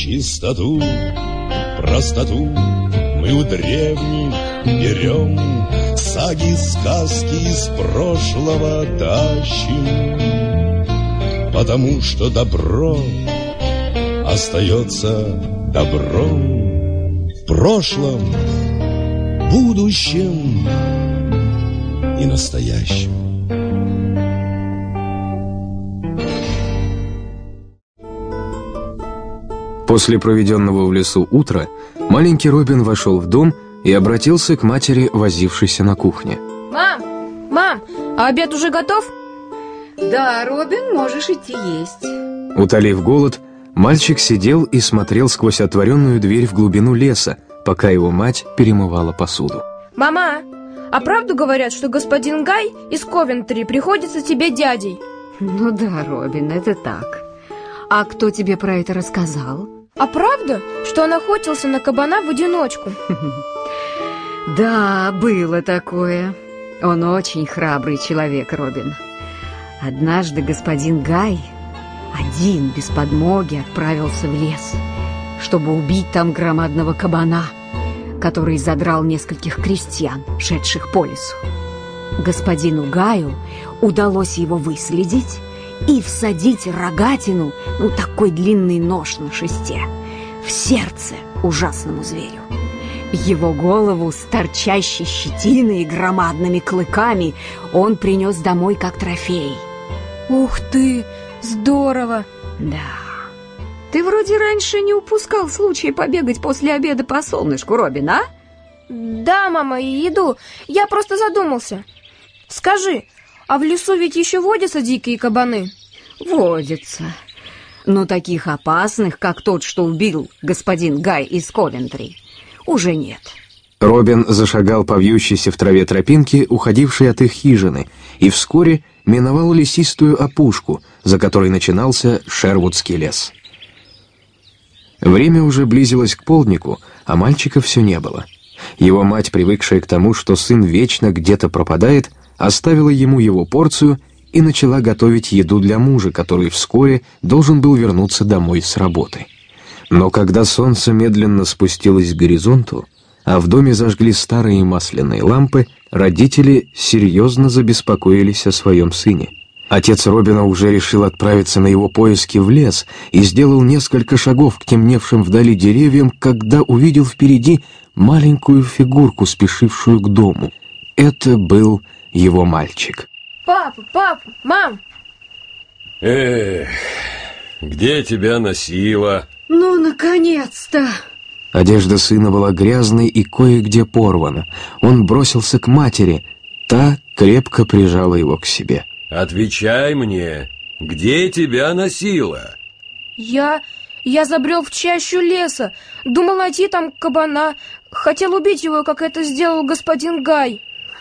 чистоту, простоту мы у древних берем, саги, сказки из прошлого тащим, потому что добро остается добром в прошлом, будущем и настоящем. После проведенного в лесу утра маленький Робин вошел в дом и обратился к матери, возившейся на кухне. Мам, а обед уже готов? Да, Робин, можешь идти есть. Утолив голод, мальчик сидел и смотрел сквозь отворенную дверь в глубину леса, пока его мать перемывала посуду. Мама, а правду говорят, что господин Гай из Ковентри приходится тебе дядей? Ну да, Робин, это так. А кто тебе про это рассказал? А правда, что он охотился на кабана в одиночку? Да, было такое. Он очень храбрый человек, Робин. Однажды господин Гай один, без подмоги, отправился в лес, чтобы убить там громадного кабана, который задрал нескольких крестьян, шедших по лесу. Господину Гаю удалось его выследить и всадить рогатину, такой длинный нож на шесте, в сердце ужасному зверю. Его голову с торчащей щетиной и громадными клыками он принес домой как трофей. Ух ты, здорово! Да. Ты вроде раньше не упускал случая побегать после обеда по солнышку, Робин, а? Да, мама, иду. Я просто задумался. Скажи, а в лесу ведь еще водятся дикие кабаны? Водятся. Но таких опасных, как тот, что убил господин Гай из Ковентри, уже нет. Робин зашагал по вьющейся в траве тропинке, уходившей от их хижины, и вскоре миновал лесистую опушку, за которой начинался Шервудский лес. Время уже близилось к полднику, а мальчика все не было. Его мать, привыкшая к тому, что сын вечно где-то пропадает, оставила ему его порцию и начала готовить еду для мужа, который вскоре должен был вернуться домой с работы. Но когда солнце медленно спустилось к горизонту, а в доме зажгли старые масляные лампы, родители серьезно забеспокоились о своем сыне. Отец Робина уже решил отправиться на его поиски в лес и сделал несколько шагов к темневшим вдали деревьям, когда увидел впереди маленькую фигурку, спешившую к дому. Это был его мальчик. Папа, мам! Эх, где тебя носило? Ну, наконец-то! Одежда сына была грязной и кое-где порвана. Он бросился к матери. Та крепко прижала его к себе. Отвечай мне, где тебя носило? Я забрел в чащу леса. Думал найти там кабана. Хотел убить его, как это сделал господин Гай.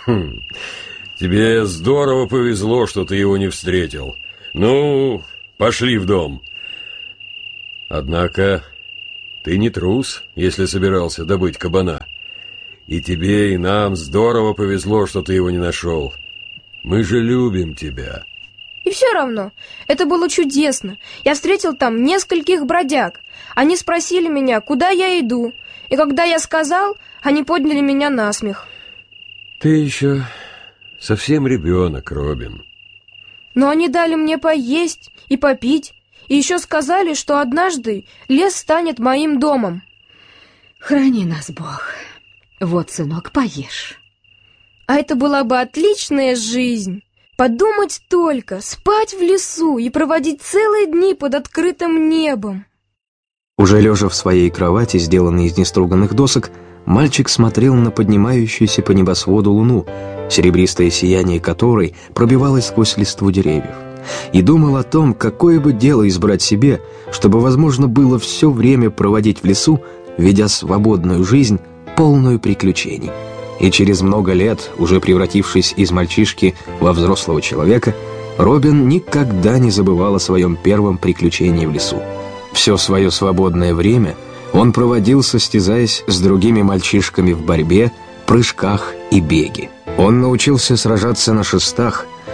Тебе здорово повезло, что ты его не встретил. Ну, пошли в дом. Однако ты не трус, если собирался добыть кабана. И тебе, и нам здорово повезло, что ты его не нашел. Мы же любим тебя. И все равно, это было чудесно. Я встретил там нескольких бродяг. Они спросили меня, куда я иду. И когда я сказал, они подняли меня на смех. Ты еще совсем ребенок, Робин. Но они дали мне поесть и попить. И еще сказали, что однажды лес станет моим домом. Храни нас, Бог. Вот, сынок, поешь. А это была бы отличная жизнь. Подумать только, спать в лесу и проводить целые дни под открытым небом. Уже лежа в своей кровати, сделанной из неструганных досок, мальчик смотрел на поднимающуюся по небосводу луну, серебристое сияние которой пробивалось сквозь листву деревьев, и думал о том, какое бы дело избрать себе, чтобы возможно было все время проводить в лесу, ведя свободную жизнь, полную приключений. И через много лет, уже превратившись из мальчишки во взрослого человека, Робин никогда не забывал о своем первом приключении в лесу. Все свое свободное время он проводил, состязаясь с другими мальчишками в борьбе, прыжках и беге. Он научился сражаться на шестах,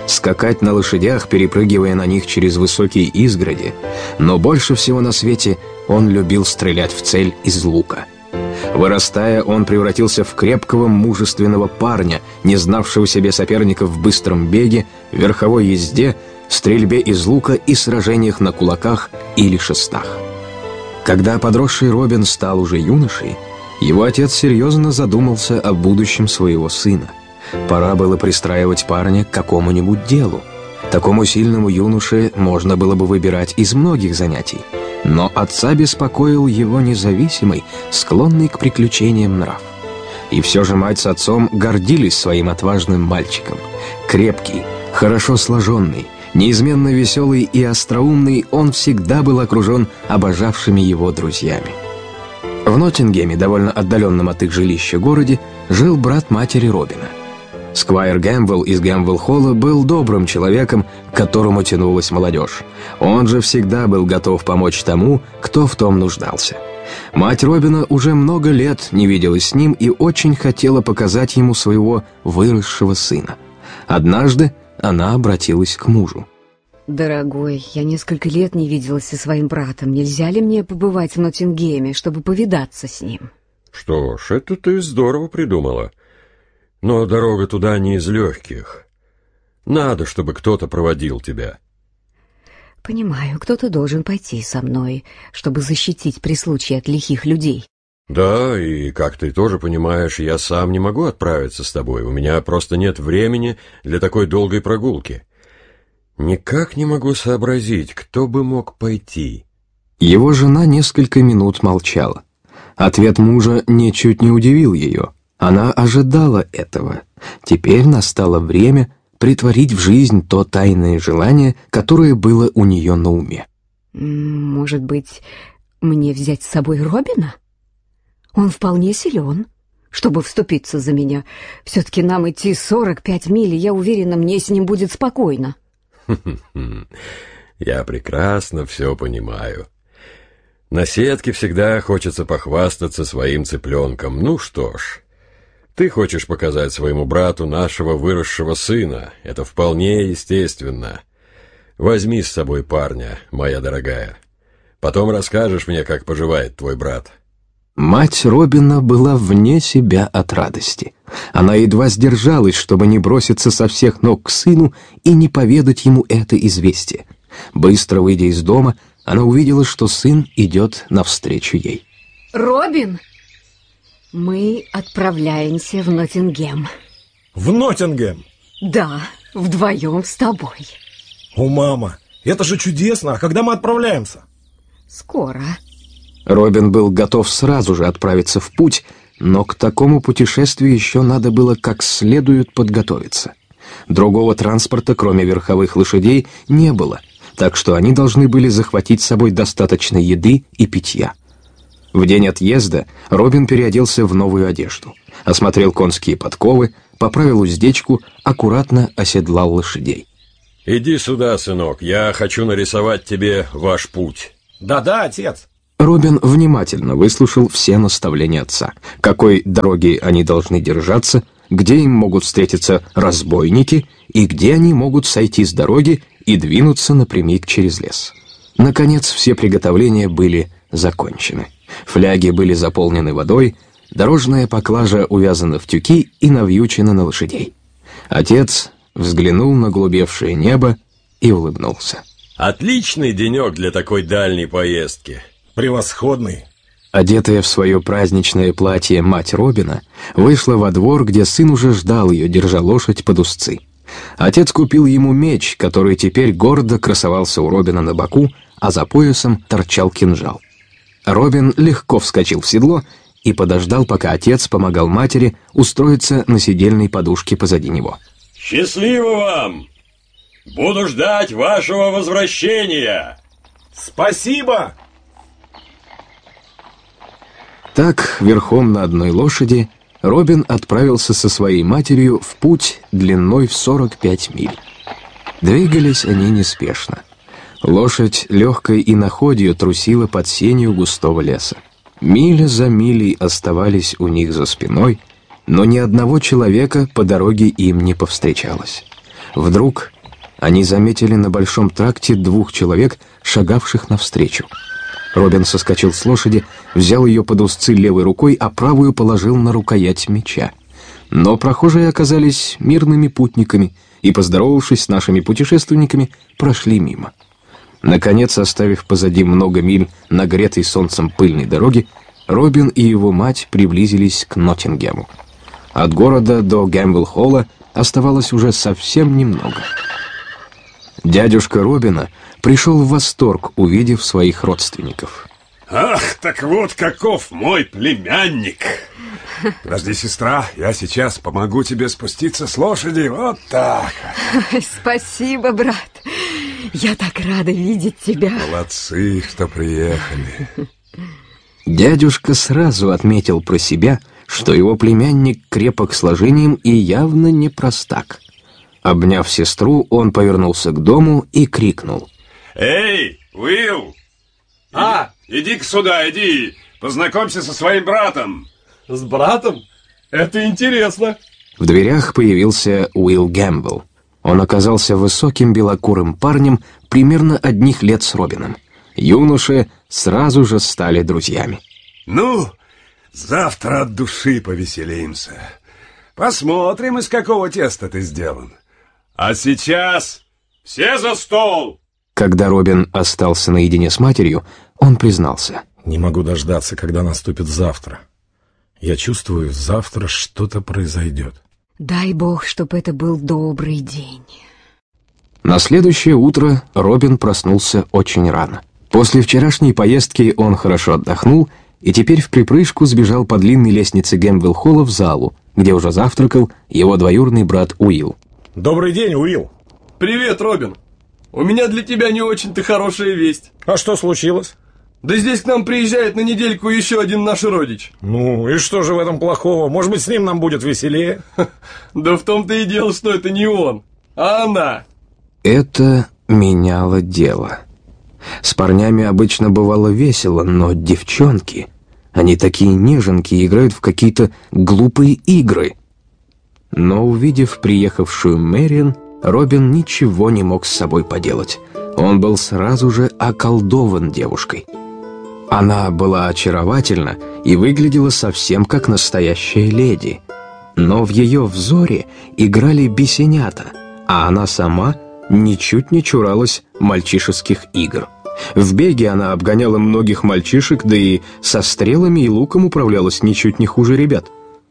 скакать на лошадях, перепрыгивая на них через высокие изгороди, но больше всего на свете он любил стрелять в цель из лука. Вырастая, он превратился в крепкого, мужественного парня, не знавшего себе соперников в быстром беге, верховой езде, стрельбе из лука и сражениях на кулаках или шестах. Когда подросший Робин стал уже юношей, его отец серьезно задумался о будущем своего сына. Пора было пристраивать парня к какому-нибудь делу. Такому сильному юноше можно было бы выбирать из многих занятий, но отца беспокоил его независимый, склонный к приключениям нрав. И все же мать с отцом гордились своим отважным мальчиком. Крепкий, хорошо сложенный, неизменно веселый и остроумный, он всегда был окружен обожавшими его друзьями. В Ноттингеме, довольно отдаленном от их жилища городе, жил брат матери Робина. Сквайр Гэмвелл из Гэмвелл-Холла был добрым человеком, к которому тянулась молодежь. Он же всегда был готов помочь тому, кто в том нуждался. Мать Робина уже много лет не виделась с ним и очень хотела показать ему своего выросшего сына. Однажды она обратилась к мужу. «Дорогой, я несколько лет не виделась со своим братом. Нельзя ли мне побывать в Ноттингеме, чтобы повидаться с ним?» Что ж, это ты здорово придумала. Но дорога туда не из легких. Надо, чтобы кто-то проводил тебя. «Понимаю, кто-то должен пойти со мной, чтобы защитить при случае от лихих людей». Да, и, как ты тоже понимаешь, я сам не могу отправиться с тобой. У меня просто нет времени для такой долгой прогулки. Никак не могу сообразить, кто бы мог пойти. Его жена несколько минут молчала. Ответ мужа ничуть не удивил ее. Она ожидала этого. Теперь настало время претворить в жизнь то тайное желание, которое было у нее на уме. «Может быть, мне взять с собой Робина? Он вполне силен, чтобы вступиться за меня. Все-таки нам идти 45 миль, и я уверена, мне с ним будет спокойно». Я прекрасно все понимаю. На сетке всегда хочется похвастаться своим цыпленком. Ну что ж, ты хочешь показать своему брату нашего выросшего сына. Это вполне естественно. Возьми с собой парня, моя дорогая. Потом расскажешь мне, как поживает твой брат. Мать Робина была вне себя от радости. Она едва сдержалась, чтобы не броситься со всех ног к сыну и не поведать ему это известие. Быстро выйдя из дома, она увидела, что сын идет навстречу ей. «Робин, мы отправляемся в Ноттингем». В Ноттингем? «Да, вдвоем с тобой». О, мама, это же чудесно! А когда мы отправляемся? «Скоро». Робин был готов сразу же отправиться в путь, но к такому путешествию еще надо было как следует подготовиться. Другого транспорта, кроме верховых лошадей, не было, так что они должны были захватить с собой достаточно еды и питья. В день отъезда Робин переоделся в новую одежду, осмотрел конские подковы, поправил уздечку, аккуратно оседлал лошадей. Иди сюда, сынок, я хочу нарисовать тебе ваш путь. Да-да, отец. Робин внимательно выслушал все наставления отца, какой дороги они должны держаться, где им могут встретиться разбойники и где они могут сойти с дороги и двинуться напрямик через лес. Наконец, все приготовления были закончены. Фляги были заполнены водой, дорожная поклажа увязана в тюки и навьючена на лошадей. Отец взглянул на голубевшее небо и улыбнулся. Отличный денек для такой дальней поездки. Превосходный. Одетая в свое праздничное платье мать Робина вышла во двор, где сын уже ждал ее, держа лошадь под узцы. Отец купил ему меч, который теперь гордо красовался у Робина на боку, а за поясом торчал кинжал. Робин легко вскочил в седло и подождал, пока отец помогал матери устроиться на седельной подушке позади него. Счастливо вам! Буду ждать вашего возвращения! Спасибо! Так, верхом на одной лошади, Робин отправился со своей матерью в путь длиной в 45 миль. Двигались они неспешно. Лошадь легкой иноходью трусила под сенью густого леса. Миля за милей оставались у них за спиной, но ни одного человека по дороге им не повстречалось. Вдруг они заметили на большом тракте 2 человек, шагавших навстречу. Робин соскочил с лошади, взял ее под узцы левой рукой, а правую положил на рукоять меча. Но прохожие оказались мирными путниками и, поздоровавшись с нашими путешественниками, прошли мимо. Наконец, оставив позади много миль нагретой солнцем пыльной дороги, Робин и его мать приблизились к Ноттингему. От города до Гэмбл-Холла оставалось уже совсем немного. Дядюшка Робина пришел в восторг, увидев своих родственников. Ах, так вот каков мой племянник. Подожди, сестра, я сейчас помогу тебе спуститься с лошади. Вот так. Спасибо, брат. Я так рада видеть тебя. Молодцы, что приехали. Дядюшка сразу отметил про себя, что его племянник крепок сложением и явно не простак. Обняв сестру, он повернулся к дому и крикнул: «Эй, Уилл! Иди-ка сюда, иди! Познакомься со своим братом!» «С братом? Это интересно!» В дверях появился Уилл Гэмбл. Он оказался высоким белокурым парнем, примерно одних лет с Робином. Юноши сразу же стали друзьями. «Ну, завтра от души повеселимся. Посмотрим, из какого теста ты сделан. А сейчас все за стол!» Когда Робин остался наедине с матерью, он признался: Не могу дождаться, когда наступит завтра. Я чувствую, завтра что-то произойдет. Дай Бог, чтобы это был добрый день. На следующее утро Робин проснулся очень рано. После вчерашней поездки он хорошо отдохнул и теперь вприпрыжку сбежал по длинной лестнице Гэмбл-Холла в залу, где уже завтракал его двоюродный брат Уилл. Добрый день, Уилл. Привет, Робин. У меня для тебя не очень-то хорошая весть. А что случилось? Да здесь к нам приезжает на недельку еще один наш родич. Ну, и что же в этом плохого? Может быть, с ним нам будет веселее? Да в том-то и дело, что это не он, а она. Это меняло дело. С парнями обычно бывало весело, но девчонки, они такие неженки, играют в какие-то глупые игры. Но, увидев приехавшую Мэриан, Робин ничего не мог с собой поделать. Он был сразу же околдован девушкой. Она была очаровательна и выглядела совсем как настоящая леди. Но в ее взоре играли бесенята, а она сама ничуть не чуралась мальчишеских игр. В беге она обгоняла многих мальчишек, да и со стрелами и луком управлялась ничуть не хуже ребят.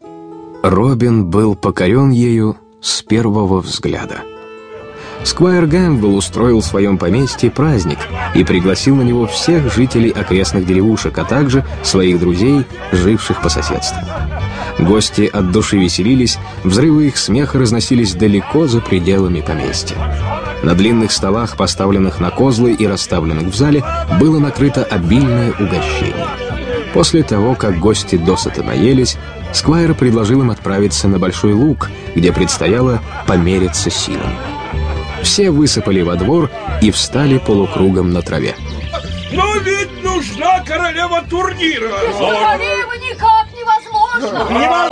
Робин был покорен ею с первого взгляда. Сквайр Гэмбл устроил в своем поместье праздник и пригласил на него всех жителей окрестных деревушек, а также своих друзей, живших по соседству. Гости от души веселились, взрывы их смеха разносились далеко за пределами поместья. На длинных столах, поставленных на козлы и расставленных в зале, было накрыто обильное угощение. После того, как гости досыта наелись, Сквайр предложил им отправиться на Большой Луг, где предстояло помериться силами. Все высыпали во двор и встали полукругом на траве. Но ведь нужна королева турнира! Без королевы никак невозможно!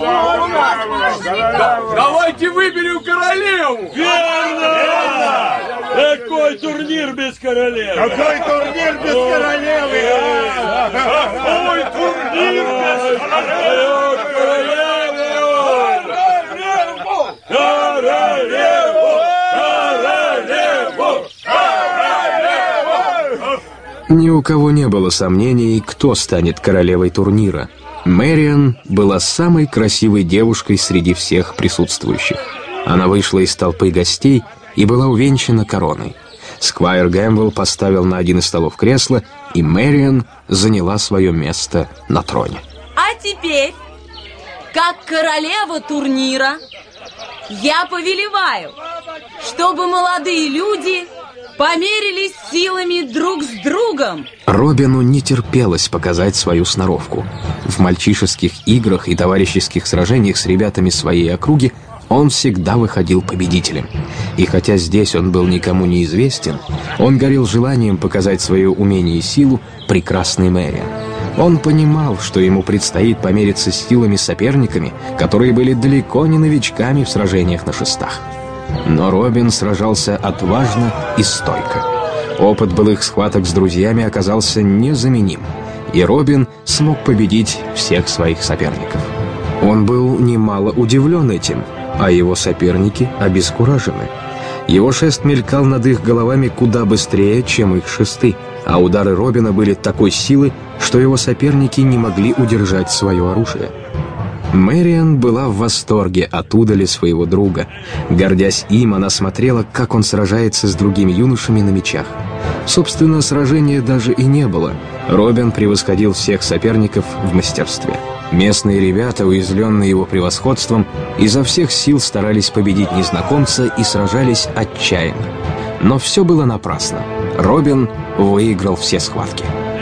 Невозможно! Давайте выберем королеву! Верно! Какой турнир без королевы? Какой турнир без королевы? Какой турнир без королевы? Ни у кого не было сомнений, кто станет королевой турнира. Мэриан была самой красивой девушкой среди всех присутствующих. Она вышла из толпы гостей и была увенчана короной. Сквайр Гэмбл поставил на один из столов кресло, и Мэриан заняла свое место на троне. А теперь, как королева турнира, я повелеваю, чтобы молодые люди померились силами друг с другом. Робину не терпелось показать свою сноровку. В мальчишеских играх и товарищеских сражениях с ребятами своей округи он всегда выходил победителем. И хотя здесь он был никому не известен, он горел желанием показать свое умение и силу прекрасной Мэриан. Он понимал, что ему предстоит помериться с силами соперниками, которые были далеко не новичками в сражениях на шестах. Но Робин сражался отважно и стойко. Опыт былых схваток с друзьями оказался незаменим, и Робин смог победить всех своих соперников. Он был немало удивлен этим, а его соперники обескуражены. Его шест мелькал над их головами куда быстрее, чем их шесты, а удары Робина были такой силы, что его соперники не могли удержать свое оружие. Мэриан была в восторге от удали своего друга. Гордясь им, она смотрела, как он сражается с другими юношами на мечах. Собственно, сражения даже и не было. Робин превосходил всех соперников в мастерстве. Местные ребята, уязвленные его превосходством, изо всех сил старались победить незнакомца и сражались отчаянно. Но все было напрасно. Робин выиграл все схватки.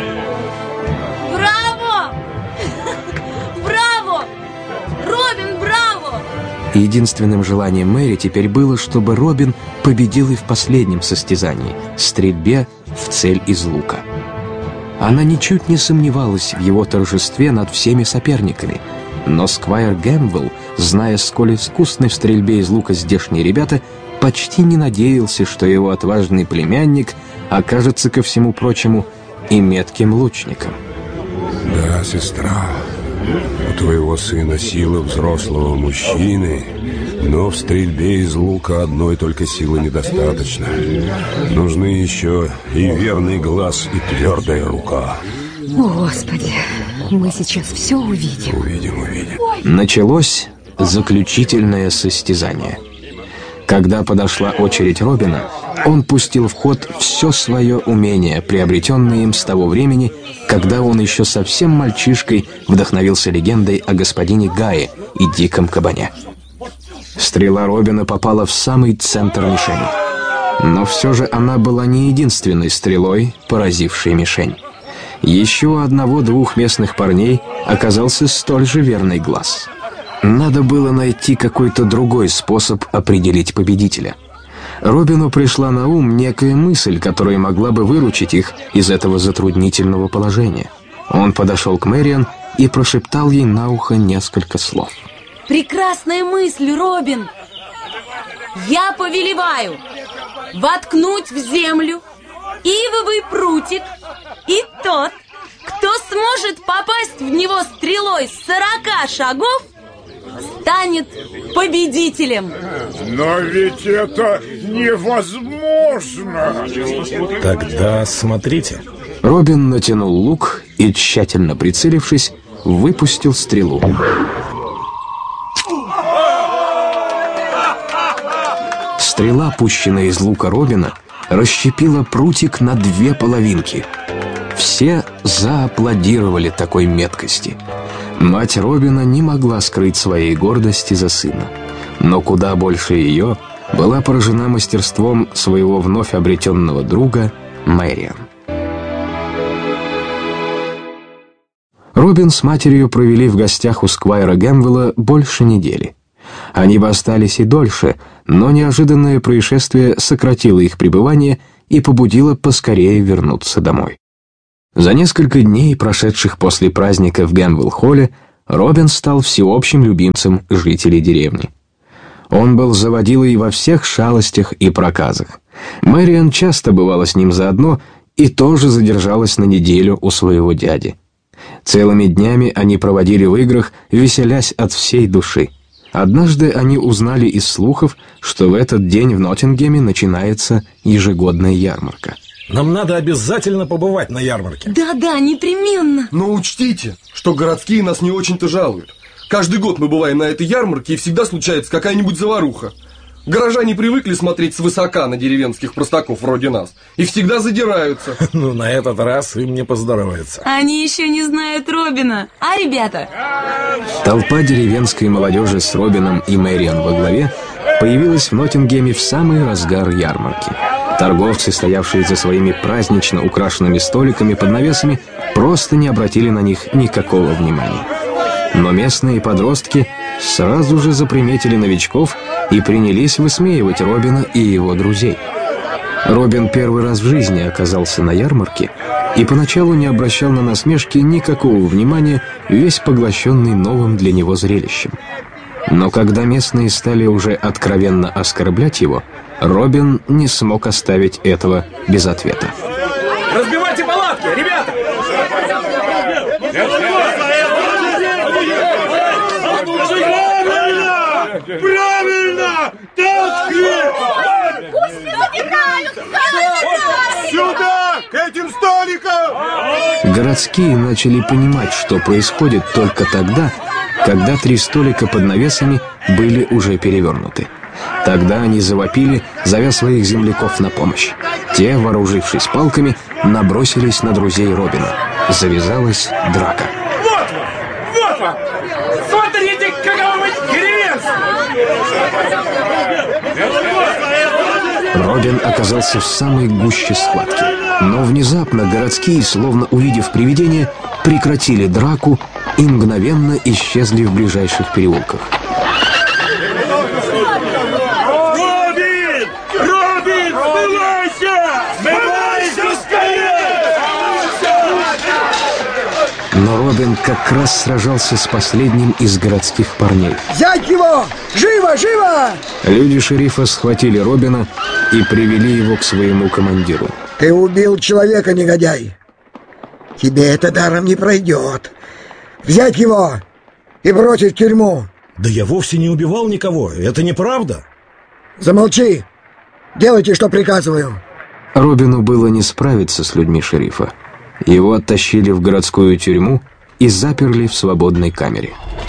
Единственным желанием Мэри теперь было, чтобы Робин победил и в последнем состязании — стрельбе в цель из лука. Она ничуть не сомневалась в его торжестве над всеми соперниками, но Сквайр Гэмвелл, зная, сколь искусны в стрельбе из лука здешние ребята, почти не надеялся, что его отважный племянник окажется, ко всему прочему, и метким лучником. Да, сестра, у твоего сына сила взрослого мужчины, но в стрельбе из лука одной только силы недостаточно. Нужны еще и верный глаз, и твердая рука. О, Господи, мы сейчас все увидим. Увидим. Началось заключительное состязание. Когда подошла очередь Робина, он пустил в ход все свое умение, приобретенное им с того времени, когда он еще совсем мальчишкой вдохновился легендой о господине Гае и диком кабане. Стрела Робина попала в самый центр мишени. Но все же она была не единственной стрелой, поразившей мишень. Еще у одного-двух местных парней оказался столь же верный глаз. Надо было найти какой-то другой способ определить победителя. Робину пришла на ум некая мысль, которая могла бы выручить их из этого затруднительного положения. Он подошел к Мэриан и прошептал ей на ухо несколько слов. Прекрасная мысль, Робин! Я повелеваю воткнуть в землю ивовый прутик, и тот, кто сможет попасть в него стрелой с 40 шагов, станет победителем. Но ведь это невозможно. Тогда смотрите. Робин натянул лук и, тщательно прицелившись, выпустил стрелу. Стрела, пущенная из лука Робина, расщепила прутик на 2 половинки. Все зааплодировали такой меткости. Мать Робина не могла скрыть своей гордости за сына. Но куда больше ее была поражена мастерством своего вновь обретенного друга Мэриан. Робин с матерью провели в гостях у Сквайра Гэмвелла больше недели. Они бы остались и дольше, но неожиданное происшествие сократило их пребывание и побудило поскорее вернуться домой. За несколько дней, прошедших после праздника в Гэмвелл-холле, Робин стал всеобщим любимцем жителей деревни. Он был заводилой во всех шалостях и проказах. Мэриан часто бывала с ним заодно и тоже задержалась на неделю у своего дяди. Целыми днями они проводили в играх, веселясь от всей души. Однажды они узнали из слухов, что в этот день в Ноттингеме начинается ежегодная ярмарка. Нам надо обязательно побывать на ярмарке. Да-да, непременно. Но учтите, что городские нас не очень-то жалуют. Каждый год мы бываем на этой ярмарке, и всегда случается какая-нибудь заваруха. Горожане привыкли смотреть свысока на деревенских простаков вроде нас и всегда задираются. Ну, на этот раз им не поздоровается. Они еще не знают Робина. А, ребята? Толпа деревенской молодежи с Робином и Мэриан во главе появилась в Ноттингеме в самый разгар ярмарки. Торговцы, стоявшие за своими празднично украшенными столиками под навесами, просто не обратили на них никакого внимания. Но местные подростки сразу же заприметили новичков и принялись высмеивать Робина и его друзей. Робин первый раз в жизни оказался на ярмарке и поначалу не обращал на насмешки никакого внимания, весь поглощенный новым для него зрелищем. Но когда местные стали уже откровенно оскорблять его, Робин не смог оставить этого без ответа. Разбивайте палатки, ребята! Правильно! Так! Сюда! К этим столикам! Городские начали понимать, что происходит только тогда, когда 3 столика под навесами были уже перевернуты. Тогда они завопили, зовя своих земляков на помощь. Те, вооружившись палками, набросились на друзей Робина. Завязалась драка. Вот вам! Вот вам! Смотрите, какого вы деревенцы! Робин оказался в самой гуще схватки. Но внезапно городские, словно увидев привидение, прекратили драку и мгновенно исчезли в ближайших переулках. Робин! Робин! Смывайся! Смывайся скорее! Но Робин как раз сражался с последним из городских парней. Взять его! Живо, живо! Люди шерифа схватили Робина и привели его к своему командиру. Ты убил человека, негодяй. Тебе это даром не пройдет. Взять его и бросить в тюрьму. Да я вовсе не убивал никого, это неправда. Замолчи. Делайте, что приказываю. Робину было не справиться с людьми шерифа. Его оттащили в городскую тюрьму и заперли в свободной камере.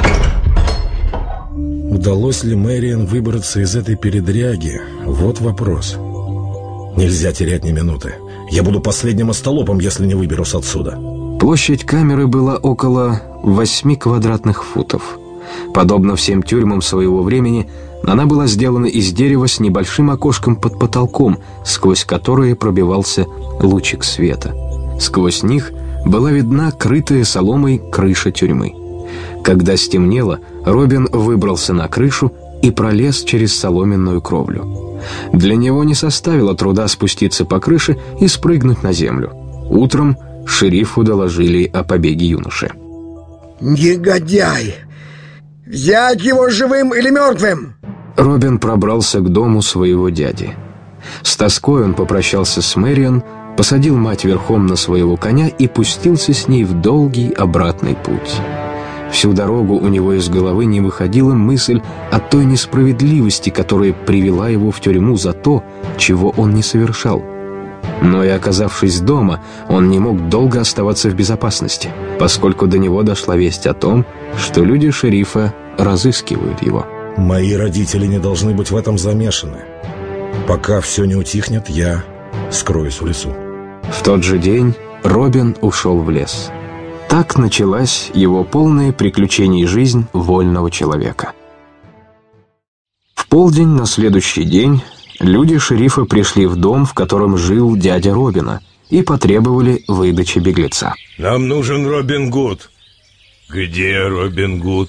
Удалось ли Мэриан выбраться из этой передряги? Вот вопрос. Нельзя терять ни минуты. Я буду последним остолопом, если не выберусь отсюда. Площадь камеры была около 8 квадратных футов. Подобно всем тюрьмам своего времени, она была сделана из дерева с небольшим окошком под потолком, сквозь которое пробивался лучик света. Сквозь них была видна крытая соломой крыша тюрьмы. Когда стемнело, Робин выбрался на крышу и пролез через соломенную кровлю. Для него не составило труда спуститься по крыше и спрыгнуть на землю. Утром шерифу доложили о побеге юноши. Негодяй! Взять его живым или мертвым? Робин пробрался к дому своего дяди. С тоской он попрощался с Мэриан, посадил мать верхом на своего коня и пустился с ней в долгий обратный путь. Всю дорогу у него из головы не выходила мысль о той несправедливости, которая привела его в тюрьму за то, чего он не совершал. Но и оказавшись дома, он не мог долго оставаться в безопасности, поскольку до него дошла весть о том, что люди шерифа разыскивают его. Мои родители не должны быть в этом замешаны. Пока все не утихнет, я скроюсь в лесу. В тот же день Робин ушел в лес. Так началась его полная приключений жизнь вольного человека. В полдень на следующий день люди шерифа пришли в дом, в котором жил дядя Робина, и потребовали выдачи беглеца. Нам нужен Робин Гуд. Где Робин Гуд?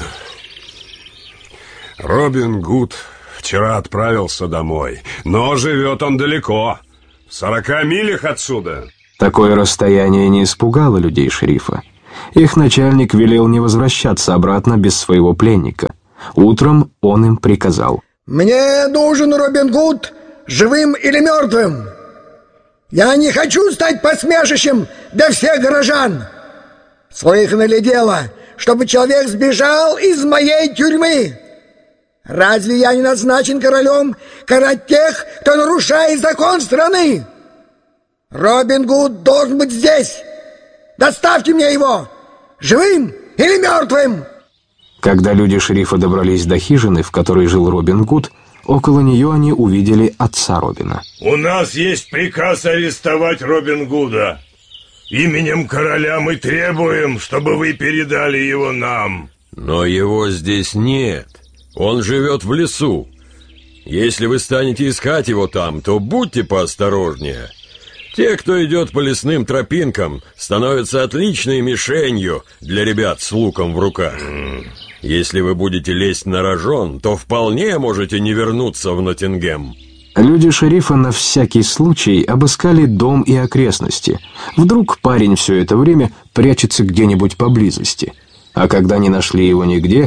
Робин Гуд вчера отправился домой, но живет он далеко, в 40 милях отсюда. Такое расстояние не испугало людей шерифа. Их начальник велел не возвращаться обратно без своего пленника. Утром он им приказал: мне нужен Робин Гуд, живым или мертвым. Я не хочу стать посмешищем для всех горожан. Слыхано ли дело, чтобы человек сбежал из моей тюрьмы? Разве я не назначен королем карать тех, кто нарушает закон страны? Робин Гуд должен быть здесь. Доставьте мне его, живым или мертвым. Когда люди шерифа добрались до хижины, в которой жил Робин Гуд, около нее они увидели отца Робина. У нас есть приказ арестовать Робин Гуда. Именем короля мы требуем, чтобы вы передали его нам. Но его здесь нет. Он живет в лесу. Если вы станете искать его там, то будьте поосторожнее. Те, кто идет по лесным тропинкам, становятся отличной мишенью для ребят с луком в руках. Если вы будете лезть на рожон, то вполне можете не вернуться в Ноттингем. Люди шерифа на всякий случай обыскали дом и окрестности. Вдруг парень все это время прячется где-нибудь поблизости. А когда не нашли его нигде,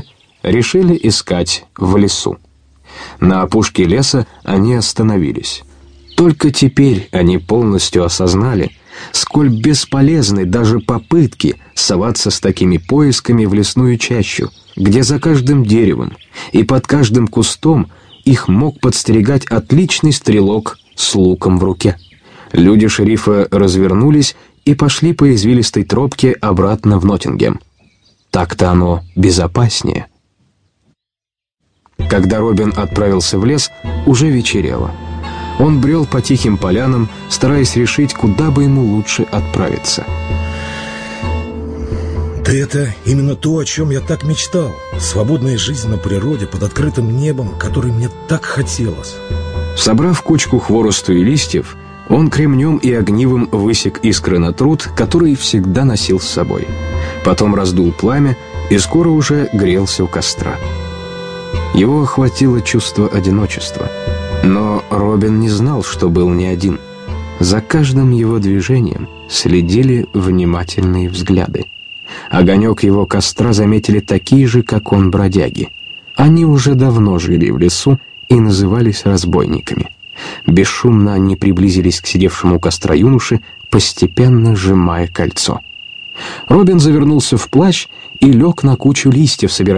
решили искать в лесу. На опушке леса они остановились. Только теперь они полностью осознали, сколь бесполезны даже попытки соваться с такими поисками в лесную чащу, где за каждым деревом и под каждым кустом их мог подстерегать отличный стрелок с луком в руке. Люди шерифа развернулись и пошли по извилистой тропке обратно в Ноттингем. Так-то оно безопаснее. Когда Робин отправился в лес, уже вечерело. Он брел по тихим полянам, стараясь решить, куда бы ему лучше отправиться. Да это именно то, о чем я так мечтал. Свободная жизнь на природе под открытым небом, которой мне так хотелось. Собрав кучку хворосту и листьев, он кремнем и огнивом высек искры на труд, который всегда носил с собой. Потом раздул пламя и скоро уже грелся у костра. Его охватило чувство одиночества. Но Робин не знал, что был не один. За каждым его движением следили внимательные взгляды. Огонек его костра заметили такие же, как он, бродяги. Они уже давно жили в лесу и назывались разбойниками. Бесшумно они приблизились к сидевшему у костра юноше, постепенно сжимая кольцо. Робин завернулся в плащ и лег на кучу листьев, собирая